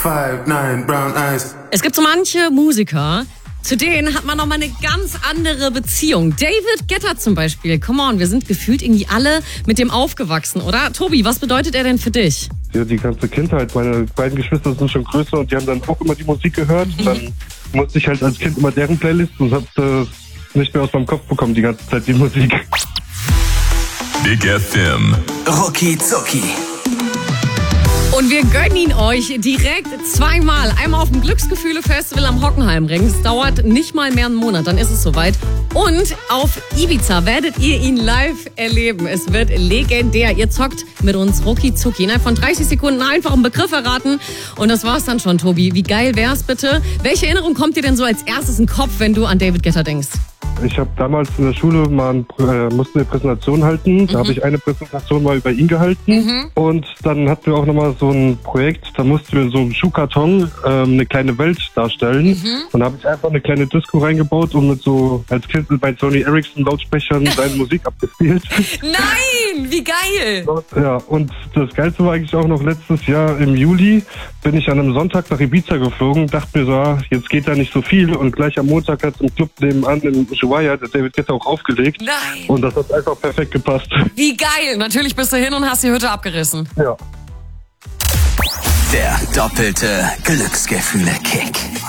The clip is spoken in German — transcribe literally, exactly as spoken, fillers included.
five, nine, brown eyes. Es gibt so manche Musiker, zu denen hat man nochmal eine ganz andere Beziehung. David Guetta zum Beispiel. Come on, wir sind gefühlt irgendwie alle mit dem aufgewachsen, oder? Tobi, was bedeutet er denn für dich? Ja, die ganze Kindheit. Meine beiden Geschwister sind schon größer und die haben dann auch immer die Musik gehört. Und dann musste ich halt als Kind immer deren Playlist und hab äh, nicht mehr aus meinem Kopf bekommen die ganze Zeit die Musik. Big F M. Rucki Zucki. Und wir gönnen ihn euch direkt zweimal. Einmal auf dem Glücksgefühle-Festival am Hockenheimring. Es dauert nicht mal mehr einen Monat, dann ist es soweit. Und auf Ibiza werdet ihr ihn live erleben. Es wird legendär. Ihr zockt mit uns Rucki Zucki. Innerhalb von dreißig Sekunden einfach einen Begriff erraten. Und das war's dann schon, Tobi. Wie geil wär's bitte? Welche Erinnerung kommt dir denn so als erstes in den Kopf, wenn du an David Guetta denkst? Ich habe damals in der Schule mal ein, äh, musste eine Präsentation halten. Da Mhm. habe ich eine Präsentation mal über ihn gehalten. Mhm. Und dann hatten wir auch nochmal so ein Projekt, da mussten wir in so einem Schuhkarton ähm, eine kleine Welt darstellen. Mhm. Und da habe ich einfach eine kleine Disco reingebaut und mit so als Kind bei Sony Ericsson Lautsprechern seine Musik abgespielt. Nein, wie geil! Ja, und das Geilste war eigentlich auch noch letztes Jahr im Juli bin ich an einem Sonntag nach Ibiza geflogen, dachte mir so, ah, jetzt geht da nicht so viel und gleich am Montag hat im Club nebenan in Ushuaia der David Guetta auch aufgelegt. Nein! Und das hat einfach perfekt gepasst. Wie geil! Natürlich bist du hin und hast die Hütte abgerissen. Ja. Der doppelte Glücksgefühle-Kick.